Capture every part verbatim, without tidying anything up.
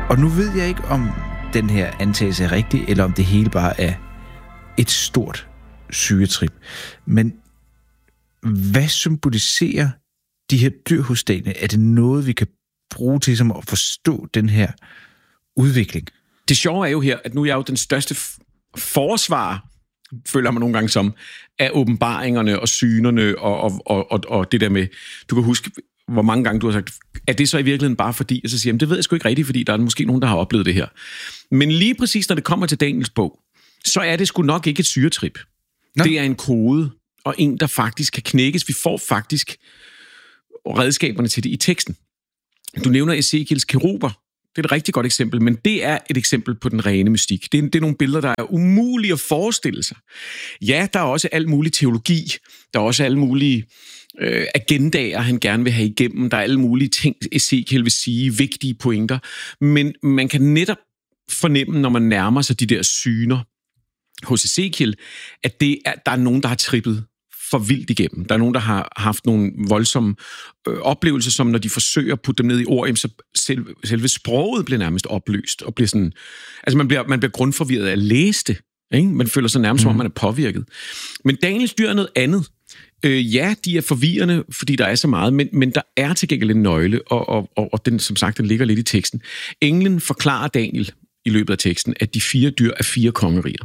Og nu ved jeg ikke, om den her antagelse er rigtig, eller om det hele bare er et stort syretrip. Men hvad symboliserer de her dyr hos Daniel? Er det noget, vi kan bruge til som at forstå den her udvikling? Det sjove er jo her, at nu er jeg jo den største forsvarer, føler man nogle gange som, af åbenbaringerne og synerne og, og, og, og, og det der med, du kan huske, hvor mange gange du har sagt, er det så i virkeligheden bare fordi, og så siger jeg, det ved jeg sgu ikke rigtigt, fordi der er måske nogen, der har oplevet det her. Men lige præcis, når det kommer til Daniels bog, så er det sgu nok ikke et syretrip. Nå. Det er en kode, og en, der faktisk kan knækkes. Vi får faktisk redskaberne til det i teksten. Du nævner Ezekiels keruber. Det er et rigtig godt eksempel, men det er et eksempel på den rene mystik. Det er, det er nogle billeder, der er umulige at forestille sig. Ja, der er også al mulig teologi. Der er også alle mulige øh, agendaer, han gerne vil have igennem. Der er alle mulige ting, Ezekiel vil sige, vigtige pointer. Men man kan netop fornemme, når man nærmer sig de der syner hos Ezekiel, at det er, der er nogen, der har trippet for vildt igennem. Der er nogen, der har haft nogle voldsomme øh, oplevelser, som når de forsøger at putte dem ned i ord, så selve, selve sproget bliver nærmest opløst, og bliver sådan, altså man bliver, man bliver grundforvirret af at læse det, ikke? Man føler sig nærmest, som om man er påvirket. Men Daniels dyr er noget andet. Øh, ja, de er forvirrende, fordi der er så meget, men, men der er til gengæld en nøgle, og, og, og, og den, som sagt, den ligger lidt i teksten. Englen forklarer Daniel i løbet af teksten, at de fire dyr er fire kongeriger.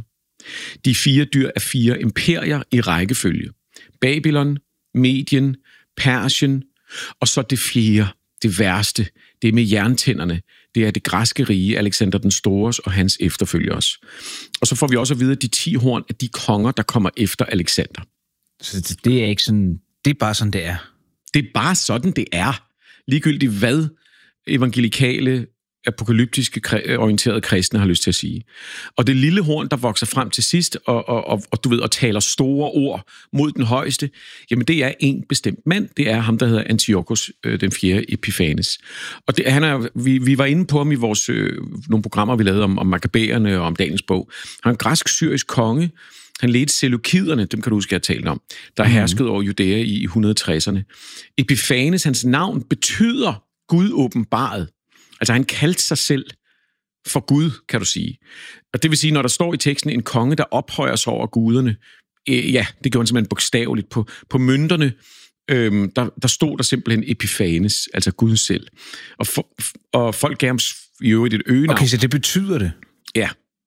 De fire dyr er fire imperier i rækkefølge. Babylon, Medien, Persien, og så det fjerde, det værste, det med jerntænderne, det er det græske rige, Alexander den Stores og hans efterfølgers. Og så får vi også at vide, at de ti horn er de konger, der kommer efter Alexander. Så det er ikke sådan, det er bare sådan, det er? Det er bare sådan, det er. Ligegyldigt hvad evangelikale, apokalyptiske, orienterede kristne har lyst til at sige. Og det lille horn, der vokser frem til sidst, og, og, og, og du ved, og taler store ord mod den højeste, jamen det er en bestemt mand, det er ham, der hedder Antiochos, øh, den fjerde Epiphanes. Og det, han er, vi, vi var inde på ham i vores, øh, nogle programmer, vi lavede om, om Makkabæerne og om Daniels bog. Han er en græsk-syrisk konge. Han ledte Seleukiderne, dem kan du huske, jeg talte om, der mm-hmm. herskede over Judæa i et hundrede og tresserne. Epiphanes, hans navn, betyder Gud åbenbaret. Altså han kaldte sig selv for Gud, kan du sige. Og det vil sige, når der står i teksten en konge, der ophøjer sig over guderne, øh, ja, det gjorde han simpelthen bogstaveligt. På, på mønterne, øh, der, der stod der simpelthen Epiphanes, altså Gud selv. Og, for, og folk gav ham i øvrigt et øgenavn. Okay, så det betyder det? Ja.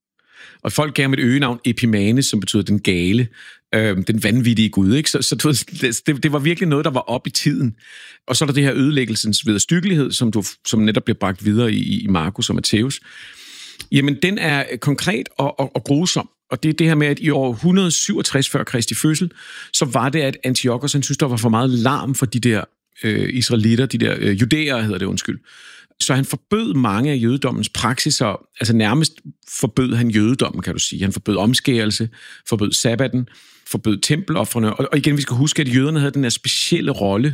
Og folk gav ham et øgenavn, Epimanes, som betyder den gale, øh, den vanvittige Gud, ikke? Så, så det, det var virkelig noget, der var op i tiden. Og så er der det her ødelæggelsens vederstyggelighed, som, du, som netop bliver bragt videre i, i Markus og Matthæus. Jamen, den er konkret og, og, og grusom. Og det er det her med, at i år et hundrede og syvogtres før Kristi fødsel, så var det, at Antiochos, han synes, der var for meget larm for de der øh, israelitter, de der øh, judæere, hedder det, undskyld. Så han forbød mange af jødedommens praksiser, altså nærmest forbød han jødedommen, kan du sige. Han forbød omskærelse, forbød sabbaten, forbød tempelofrene. Og, og igen, vi skal huske, at jøderne havde den her specielle rolle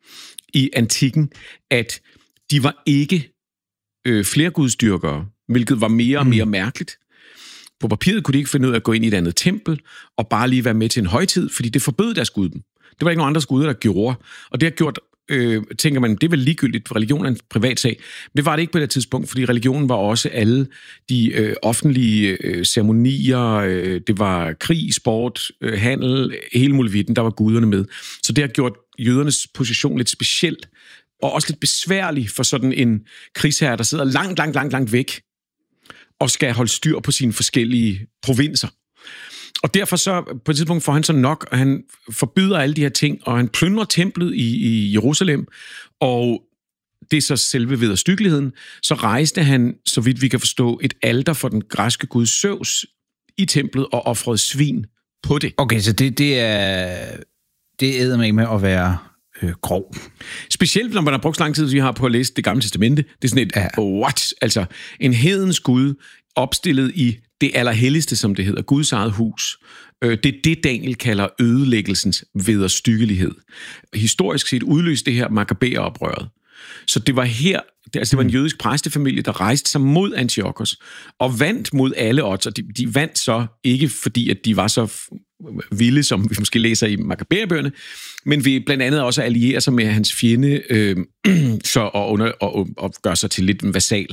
i antikken, at de var ikke øh, flergudsdyrkere, hvilket var mere og mere mm. mærkeligt. På papiret kunne de ikke finde ud af at gå ind i et andet tempel og bare lige være med til en højtid, fordi det forbød deres gud dem. Det var ikke nogen andre guder, der gjorde. Og det har gjort, øh, tænker man, det er vel ligegyldigt, for religion er en privat sag. Men det var det ikke på det tidspunkt, fordi religionen var også alle de øh, offentlige øh, ceremonier, øh, det var krig, sport, øh, handel, hele muligheden, der var guderne med. Så det har gjort jødernes position lidt speciel, og også lidt besværlig for sådan en krigsherre, der sidder langt, langt, langt, langt væk, og skal holde styr på sine forskellige provinser. Og derfor så, på et tidspunkt får han så nok, og han forbyder alle de her ting, og han plyndrer templet i, i Jerusalem, og det er så selve vederstyggeligheden. Så rejste han, så vidt vi kan forstå, et alter for den græske gud Zeus i templet, og ofrede svin på det. Okay, så det, det er det æder med med at være øh, grov. Specielt, når man har brugt så lang tid, vi har på at læse Det Gamle Testamente. Det er sådan et, ja. what? Altså, en hedens gud opstillet i det allerhelligste, som det hedder, Guds eget hus. Det er det, Daniel kalder ødelæggelsens vederstyggelighed. Historisk set udløste det her Makkabæeroprøret. Så det var her, det, altså det var en jødisk præstefamilie, der rejste sig mod Antiochos, og vandt mod alle odds, og de, de vandt så ikke, fordi at de var så vilde, som vi måske læser i Makkabæerbøgerne, men vi blandt andet også allierer sig med hans fjende, øh, så, og, under, og, og gør sig til lidt en vasal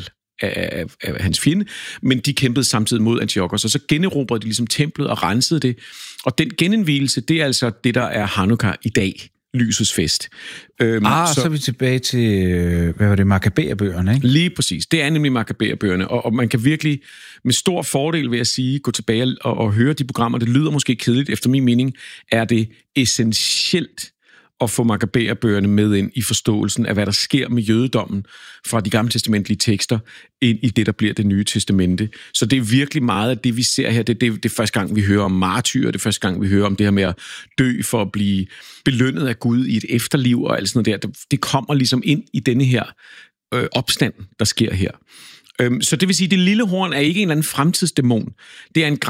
af, af hans fjende, men de kæmpede samtidig mod Antiochos, og så generobrede de ligesom templet og rensede det. Og den genindvielse, det er altså det, der er Hanukkah i dag. Lysets fest. Øhm, ah, så, så er vi tilbage til, hvad var det, Makkabæerbøgerne, ikke? Lige præcis. Det er nemlig Makkabæerbøgerne, og, og man kan virkelig med stor fordel, vil jeg sige, gå tilbage og, og høre de programmer. Det lyder måske kedeligt. Efter min mening er det essentielt at få Makkabæerbøgerne med ind i forståelsen af, hvad der sker med jødedommen fra de gamle testamentlige tekster ind i det, der bliver det nye testamente. Så det er virkelig meget af det, vi ser her. Det, det, det er første gang, vi hører om martyrer. Det er første gang, vi hører om det her med at dø for at blive belønnet af Gud i et efterliv og alt sådan noget der. Det, det kommer ligesom ind i denne her øh, opstand, der sker her. Øhm, så det vil sige, at det lille horn er ikke en eller anden fremtidsdæmon. Det er en